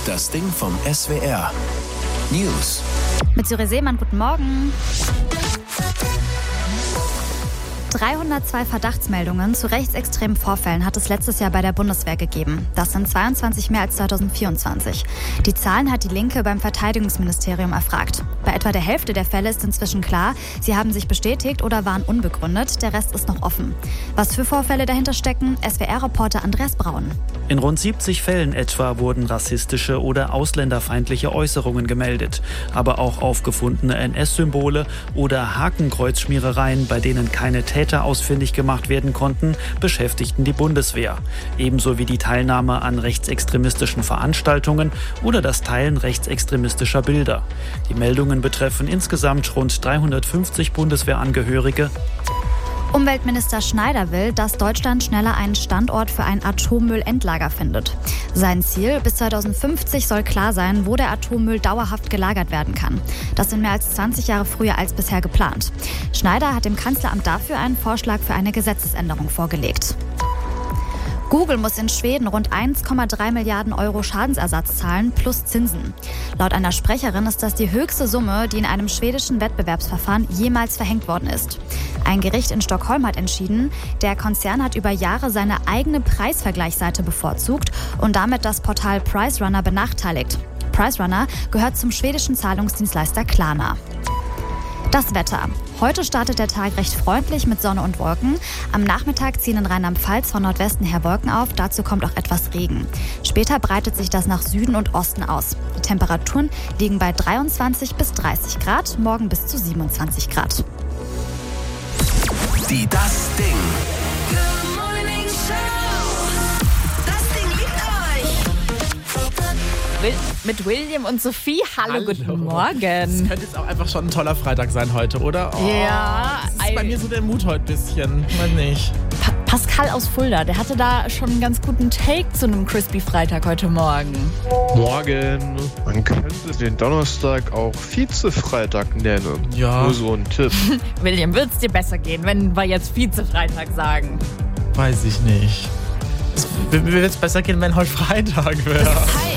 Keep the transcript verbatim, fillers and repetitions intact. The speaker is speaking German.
Das Ding vom S W R. News. Mit Syri Seemann, guten Morgen. dreihundertzwei Verdachtsmeldungen zu rechtsextremen Vorfällen hat es letztes Jahr bei der Bundeswehr gegeben. Das sind zweiundzwanzig mehr als zweitausendvierundzwanzig. Die Zahlen hat die Linke beim Verteidigungsministerium erfragt. Bei etwa der Hälfte der Fälle ist inzwischen klar, sie haben sich bestätigt oder waren unbegründet. Der Rest ist noch offen. Was für Vorfälle dahinter stecken, S W R-Reporter Andreas Braun. In rund siebzig Fällen etwa wurden rassistische oder ausländerfeindliche Äußerungen gemeldet. Aber auch aufgefundene N S-Symbole oder Hakenkreuzschmierereien, bei denen keine Täter ausfindig gemacht werden konnten, beschäftigten die Bundeswehr. Ebenso wie die Teilnahme an rechtsextremistischen Veranstaltungen oder das Teilen rechtsextremistischer Bilder. Die Meldungen betreffen insgesamt rund dreihundertfünfzig Bundeswehrangehörige. Umweltminister Schneider will, dass Deutschland schneller einen Standort für ein Atommüllendlager findet. Sein Ziel: bis zweitausendfünfzig soll klar sein, wo der Atommüll dauerhaft gelagert werden kann. Das sind mehr als zwanzig Jahre früher als bisher geplant. Schneider hat dem Kanzleramt dafür einen Vorschlag für eine Gesetzesänderung vorgelegt. Google muss in Schweden rund eins Komma drei Milliarden Euro Schadensersatz zahlen plus Zinsen. Laut einer Sprecherin ist das die höchste Summe, die in einem schwedischen Wettbewerbsverfahren jemals verhängt worden ist. Ein Gericht in Stockholm hat entschieden, der Konzern hat über Jahre seine eigene Preisvergleichsseite bevorzugt und damit das Portal PriceRunner benachteiligt. PriceRunner gehört zum schwedischen Zahlungsdienstleister Klarna. Das Wetter. Heute startet der Tag recht freundlich mit Sonne und Wolken. Am Nachmittag ziehen in Rheinland-Pfalz von Nordwesten her Wolken auf. Dazu kommt auch etwas Regen. Später breitet sich das nach Süden und Osten aus. Die Temperaturen liegen bei dreiundzwanzig bis dreißig Grad, morgen bis zu siebenundzwanzig Grad. Die Das Ding. Mit William und Sophie. Hallo, Hallo. Guten Morgen. Das könnte jetzt auch einfach schon ein toller Freitag sein heute, oder? Oh, Ja, das ist bei ein- mir so der Mut heute ein bisschen. Weiß nicht. Pa- Pascal aus Fulda, der hatte da schon einen ganz guten Take zu einem Crispy Freitag heute Morgen. Morgen. Man könnte den Donnerstag auch Vize-Freitag nennen. Ja. Nur so ein Tipp. William, wird's dir besser gehen, wenn wir jetzt Vize-Freitag sagen? Weiß ich nicht. Es- Mir wird es besser gehen, wenn heute Freitag wäre.